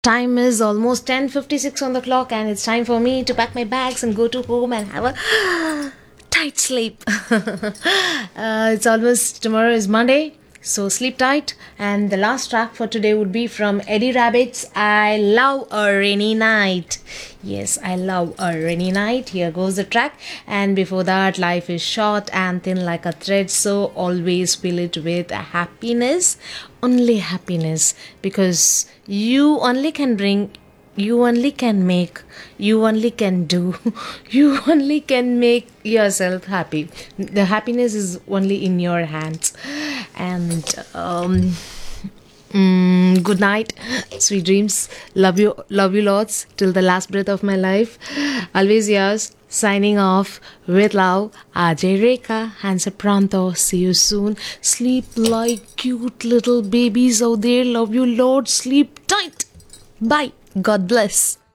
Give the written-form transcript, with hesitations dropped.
Time is almost 10:56 on the clock, and it's time for me to pack my bags and go to home and have a tight sleep. It's almost tomorrow is Monday, so sleep tight. And the last track for today would be from Eddie Rabbit's I Love a Rainy Night. Yes, I love a rainy night. Here goes the track. And before that, life is short and thin like a thread, so always fill it with happiness. Only happiness, because you only can bring, you only can make, you only can do, you only can make yourself happy. The happiness is only in your hands. And good night, sweet dreams. Love you lots till the last breath of my life. Always yours. Signing off with love, Ajay Rekha. Hands up pronto. See you soon. Sleep like cute little babies out there. Love you, Lord. Sleep tight. Bye. God bless.